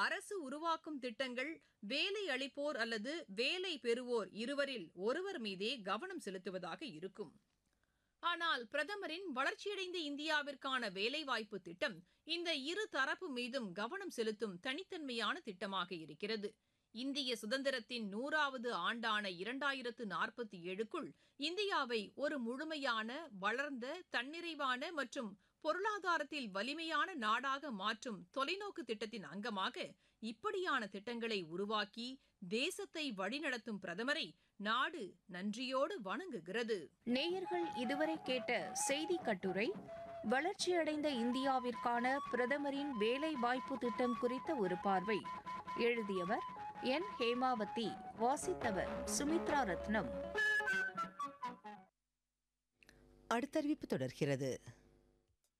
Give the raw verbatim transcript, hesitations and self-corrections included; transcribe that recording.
அரசு உருவாக்கும் திட்டங்கள் வேலை அளிப்போர் அல்லது வேலை பெறுவோர் இருவரில் ஒருவர் மீதே கவனம் செலுத்துவதாக இருக்கும். ஆனால் பிரதமரின் வளர்ச்சியடைந்த இந்தியாவிற்கான வேலைவாய்ப்பு திட்டம் இந்த இரு தரப்பு மீதும் கவனம் செலுத்தும் தனித்தன்மையான திட்டமாக இருக்கிறது. இந்திய சுதந்திரத்தின் நூறாவது ஆண்டான இரண்டாயிரத்து நாற்பத்தி ஏழுக்குள் இந்தியாவை ஒரு முழுமையான, வளர்ந்த, தன்னிறைவான மற்றும் பொருளாதாரத்தில் வலிமையான நாடாக மாற்றும் தொலைநோக்கு திட்டத்தின் அங்கமாக இப்படியான திட்டங்களை உருவாக்கி தேசத்தை வழிநடத்தும் பிரதமரை நாடு நன்றியோடு வணங்குகிறது. நேயர்கள் இதுவரை கேட்ட செய்தி கட்டுரை வளர்ச்சியடைந்த இந்தியாவிற்கான பிரதமரின் வேலை வாய்ப்பு திட்டம் குறித்த ஒரு பார்வை. எழுதியவர் என் ஹேமாவதி. வாசித்தவர் சுமித்ரா ரத்னம். அடுத்தறிவிப்பு தொடர்கிறது.